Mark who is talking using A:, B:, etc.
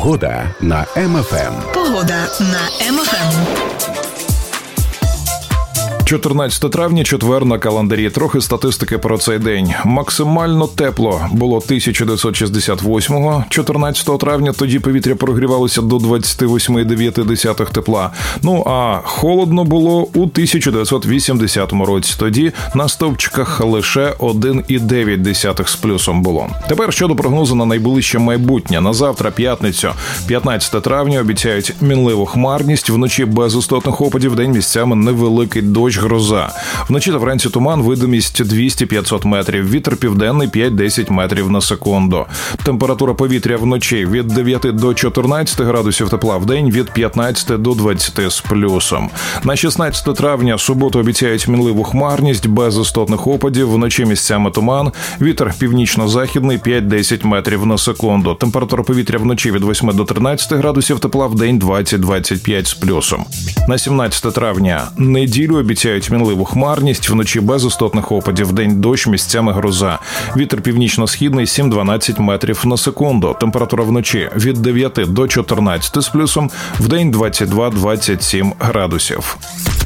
A: Погода на МФМ.
B: Погода на МФМ.
C: 14 травня, четвер на календарі. Трохи статистики про цей день. Максимально тепло було 1968-го. 14 травня тоді повітря прогрівалося до 28,9 тепла. Ну, а холодно було у 1980 році. Тоді на стовпчиках лише 1,9 з плюсом було. Тепер щодо прогнозу на найближче майбутнє. На завтра, п'ятницю, 15 травня, обіцяють мінливу хмарність, вночі без істотних опадів, вдень місцями невеликий дощ, гроза. Вночі та вранці туман, видимість 200-500 метрів, вітер південний 5-10 метрів на секунду. Температура повітря вночі від 9 до 14 градусів тепла, вдень від 15 до 20 з плюсом. На 16 травня, суботу, обіцяють мінливу хмарність, без істотних опадів, вночі місцями туман, вітер північно-західний 5-10 метрів на секунду. Температура повітря вночі від 8 до 13 градусів тепла, вдень 20-25 з плюсом. На 17 травня, неділю, обіцяють мінливу хмарність, вночі без істотних опадів, вдень дощ, місцями гроза. Вітер північно-східний 7-12 метрів на секунду. Температура вночі від 9 до 14 з плюсом, вдень 22-27 градусів.